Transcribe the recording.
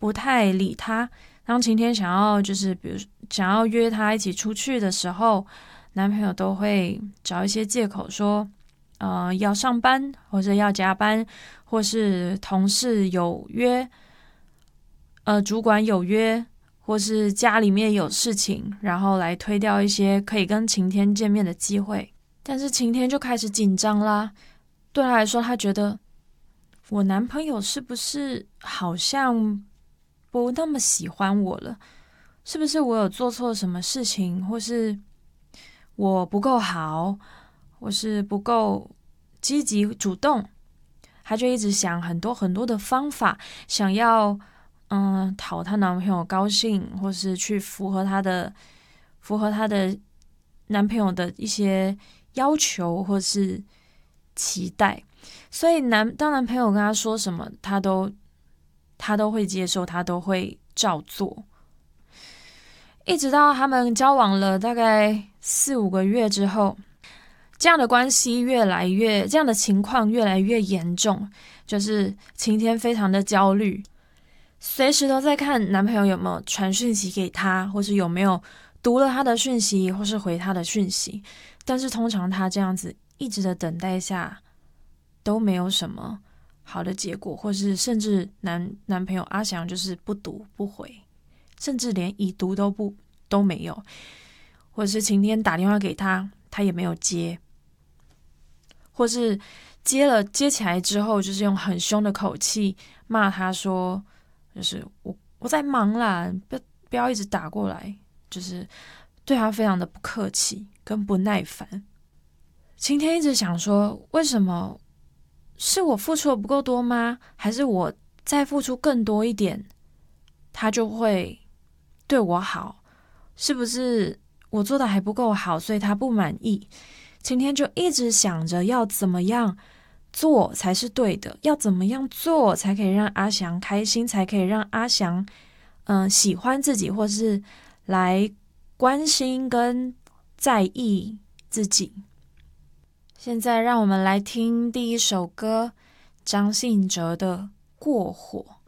不太理他。当晴天想要比如想要约他一起出去的时候，男朋友都会找一些借口说，要上班或者要加班，或是同事有约，主管有约，或是家里面有事情，然后来推掉一些可以跟晴天见面的机会。但是晴天就开始紧张啦，对他来说，他觉得我男朋友是不是好像不那么喜欢我了？是不是我有做错什么事情，或是我不够好，或是不够积极主动？他就一直想很多很多的方法，想要讨她男朋友高兴，或是去符合她的男朋友的一些要求或是期待。所以当男朋友跟他说什么，他都会接受，他都会照做。一直到他们交往了大概4-5个月之后，这样的关系这样的情况越来越严重，就是晴天非常的焦虑，随时都在看男朋友有没有传讯息给他，或是有没有读了他的讯息，或是回他的讯息。但是通常他这样子一直的等待下，都没有什么好的结果，或是甚至男朋友阿翔就是不读不回，甚至连已读都没有，或者是晴天打电话给他，他也没有接，或是接起来之后，就是用很凶的口气骂他说，就是我在忙啦，不要一直打过来，就是对他非常的不客气跟不耐烦。晴天一直想说，为什么是我付出的不够多吗？还是我再付出更多一点，他就会对我好？是不是我做的还不够好，所以他不满意？晴天就一直想着要怎么样做才是对的，要怎么样做才可以让阿翔开心，才可以让阿翔喜欢自己，或是来关心跟在意自己。现在让我们来听第一首歌，张信哲的《过火》。